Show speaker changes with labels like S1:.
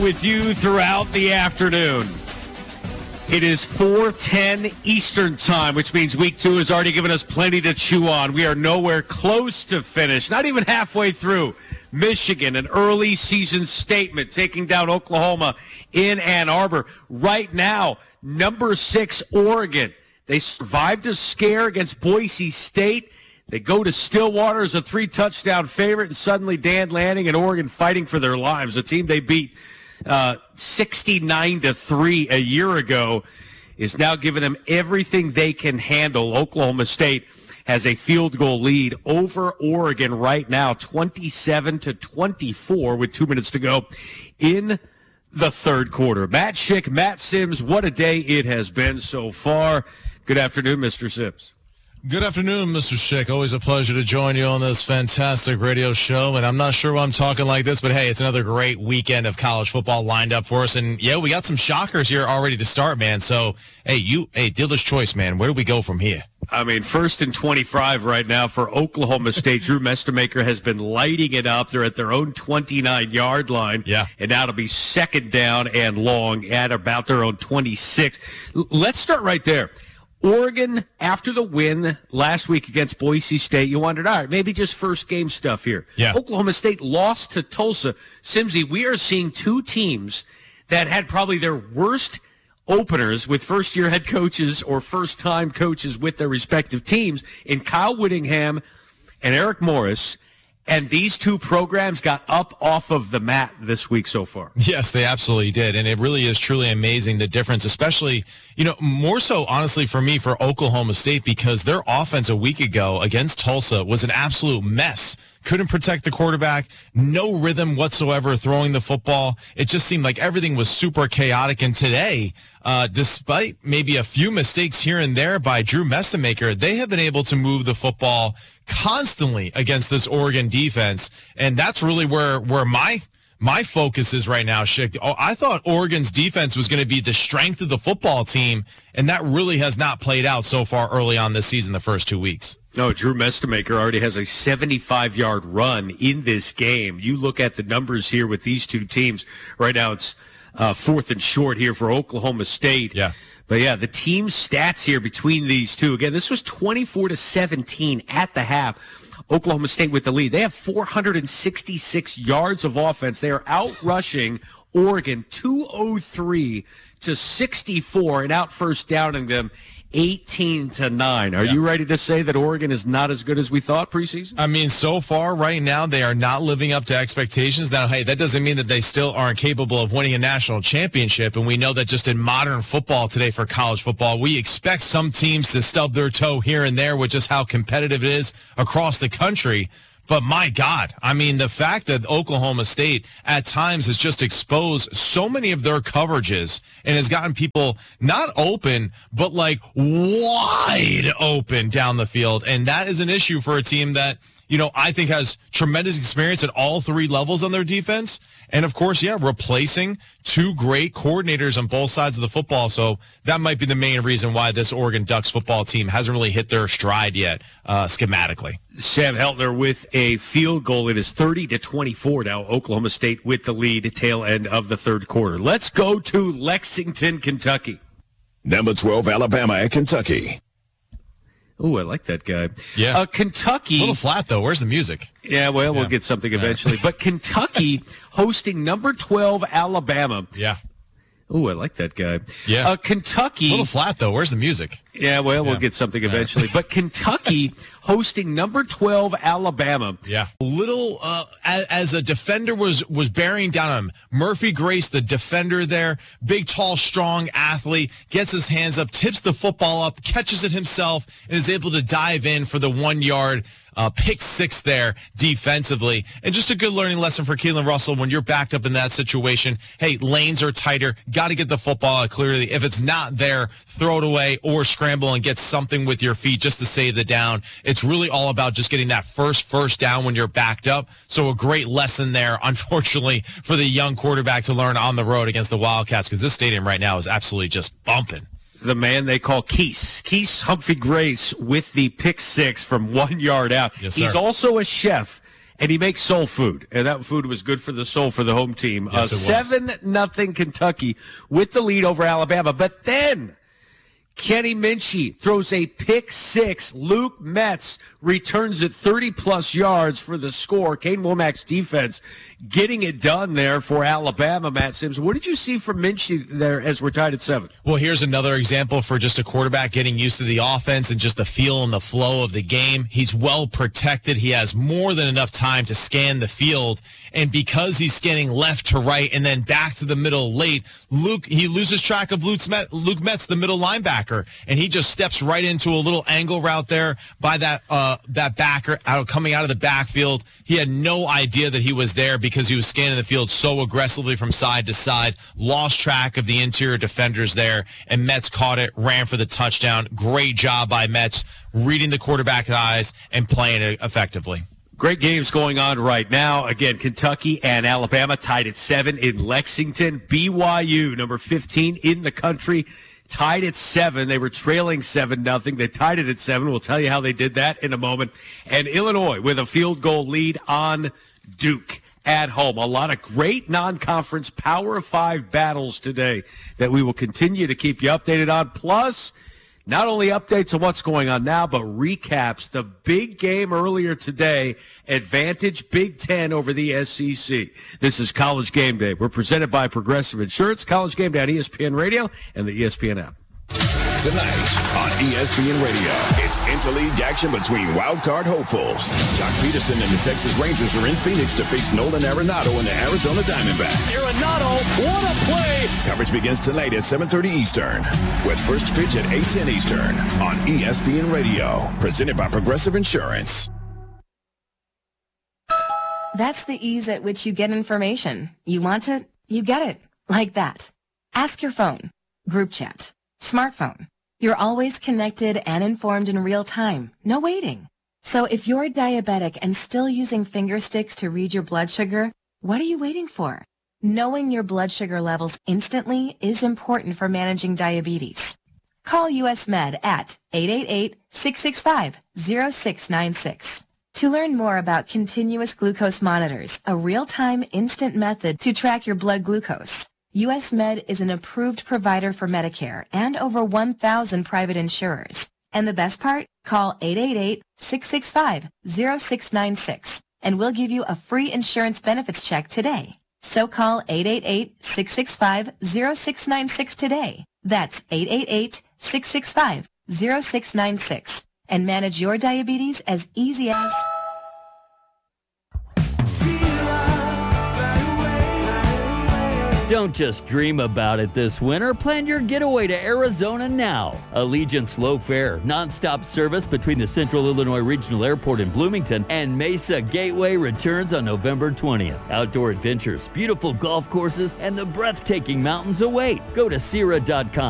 S1: With you throughout the afternoon. It is 4:10 Eastern time, which means week 2 has already given us plenty to chew on. We are nowhere close to finish, not even halfway through. Michigan, an early season statement, taking down Oklahoma in Ann Arbor. Right now, number 6 Oregon. They survived a scare against Boise State. They go to Stillwater as a 3-touchdown favorite, and suddenly Dan Lanning and Oregon fighting for their lives. A team they beat 69-3 a year ago is now giving them everything they can handle. Oklahoma State has a field goal lead over Oregon right now, 27-24 with 2 minutes to go in the third quarter. Matt Schick, Matt Sims, what a day it has been so far. Good afternoon, Mr. Sims.
S2: Good afternoon, Mr. Schick. Always a pleasure to join you on this fantastic radio show. And I'm not sure why I'm talking like this, but hey, it's another great weekend of college football lined up for us. And yeah, we got some shockers here already to start, man. So, dealer's choice, man. Where do we go from here?
S1: I mean, 1st and 25 right now for Oklahoma State. Drew Mestemaker has been lighting it up. They're at their own 29-yard line.
S2: Yeah.
S1: And now it'll be second down and long at about their own 26. Let's start right there. Oregon, after the win last week against Boise State, you wondered, all right, maybe just first game stuff here.
S2: Yeah.
S1: Oklahoma State lost to Tulsa. Simsy, we are seeing two teams that had probably their worst openers with first-year head coaches or first-time coaches with their respective teams in Kyle Whittingham and Eric Morris. And these two programs got up off of the mat this week so far.
S2: Yes, they absolutely did. And it really is truly amazing, the difference, especially, more so, honestly, for me, for Oklahoma State, because their offense a week ago against Tulsa was an absolute mess. Couldn't protect the quarterback, no rhythm whatsoever throwing the football. It just seemed like everything was super chaotic. And today, despite maybe a few mistakes here and there by Drew Mestemaker, they have been able to move the football constantly against this Oregon defense. And that's really where my focus is right now, Schick. I thought Oregon's defense was going to be the strength of the football team, and that really has not played out so far early on this season, the first 2 weeks.
S1: No, Drew Mestemaker already has a 75-yard run in this game. You look at the numbers here with these two teams. Right now it's 4th and short here for Oklahoma State.
S2: Yeah.
S1: But, yeah, the team stats here between these two. Again, this was 24-17 at the half. Oklahoma State with the lead. They have 466 yards of offense. They are out-rushing Oregon 203-64 and out first downing them 18-9. Are you ready to say that Oregon is not as good as we thought preseason?
S2: I mean, so far right now, they are not living up to expectations. Now, hey, that doesn't mean that they still aren't capable of winning a national championship. And we know that just in modern football today for college football, we expect some teams to stub their toe here and there with just how competitive it is across the country. But my God, I mean, the fact that Oklahoma State at times has just exposed so many of their coverages and has gotten people not open, but like wide open down the field. And that is an issue for a team that, I think has tremendous experience at all three levels on their defense. And, of course, replacing two great coordinators on both sides of the football. So that might be the main reason why this Oregon Ducks football team hasn't really hit their stride yet schematically.
S1: Sam Heltner with a field goal. It is 30-24 now. Oklahoma State with the lead at tail end of the third quarter. Let's go to Lexington, Kentucky.
S3: Number 12, Alabama at Kentucky.
S1: Oh, I like that guy.
S2: Yeah.
S1: Kentucky.
S2: A little flat, though. Where's the music?
S1: Yeah, well, we'll get something eventually. But Kentucky hosting number 12, Alabama.
S2: Yeah.
S1: Oh, I like that guy.
S2: Yeah.
S1: Kentucky.
S2: A little flat, though. Where's the music?
S1: Yeah, well, we'll get something eventually. But Kentucky hosting number 12, Alabama.
S2: Yeah. A little, as a defender was bearing down on him. Murphy Grace, the defender there, big, tall, strong athlete, gets his hands up, tips the football up, catches it himself, and is able to dive in for the 1 yard pick six there defensively. And just a good learning lesson for Keelan Russell when you're backed up in that situation. Hey, lanes are tighter. Got to get the football out clearly. If it's not there, throw it away or scramble and get something with your feet just to save the down. It's really all about just getting that first down when you're backed up. So a great lesson there, unfortunately, for the young quarterback to learn on the road against the Wildcats, because this stadium right now is absolutely just bumping.
S1: The man they call Keese Humphrey Grace with the pick six from 1 yard out.
S2: Yes, sir.
S1: He's also a chef And he makes soul food, and that food was good for the soul for the home team.
S2: Yes, it was.
S1: 7-0 Kentucky with the lead over Alabama. But then Kenny Minchey throws a pick six. Luke Metz returns it 30-plus yards for the score. Kane Womack's defense getting it done there for Alabama, Matt Sims. What did you see from Minchey there as we're tied at 7?
S2: Well, here's another example for just a quarterback getting used to the offense and just the feel and the flow of the game. He's well protected. He has more than enough time to scan the field. And because he's scanning left to right and then back to the middle late, he loses track of Luke Metz, the middle linebacker, and he just steps right into a little angle route there by that backer coming out of the backfield. He had no idea that he was there because he was scanning the field so aggressively from side to side, lost track of the interior defenders there, and Metz caught it, ran for the touchdown. Great job by Metz, reading the quarterback's eyes and playing it effectively.
S1: Great games going on right now. Again, Kentucky and Alabama tied at 7 in Lexington. BYU, number 15 in the country, tied at 7. They were trailing 7-0. They tied it at 7. We'll tell you how they did that in a moment. And Illinois with a field goal lead on Duke at home. A lot of great non-conference Power 5 battles today that we will continue to keep you updated on. Plus, not only updates on what's going on now, but recaps the big game earlier today, Advantage Big Ten over the SEC. This is College Game Day. We're presented by Progressive Insurance. College Game Day on ESPN Radio and the ESPN app.
S3: Tonight on ESPN Radio, it's interleague action between wild card hopefuls. Jock Peterson and the Texas Rangers are in Phoenix to face Nolan Arenado and the Arizona Diamondbacks.
S1: Arenado, what a play!
S3: Coverage begins tonight at 7:30 Eastern, with first pitch at 8:10 Eastern on ESPN Radio. Presented by Progressive Insurance.
S4: That's the ease at which you get information. You want it, you get it. Like that. Ask your phone. Group chat. Smartphone. You're always connected and informed in real time. No waiting. So if you're diabetic and still using finger sticks to read your blood sugar, what are you waiting for? Knowing your blood sugar levels instantly is important for managing diabetes. Call US Med at 888-665-0696. To learn more about continuous glucose monitors, a real-time instant method to track your blood glucose, US Med is an approved provider for Medicare and over 1,000 private insurers. And the best part? Call 888-665-0696 and we'll give you a free insurance benefits check today. So call 888-665-0696 today. That's 888-665-0696 and manage your diabetes as easy as...
S5: Don't just dream about it this winter. Plan your getaway to Arizona now. Allegiant Slow Fare, nonstop service between the Central Illinois Regional Airport in Bloomington and Mesa Gateway returns on November 20th. Outdoor adventures, beautiful golf courses, and the breathtaking mountains await. Go to Sierra.com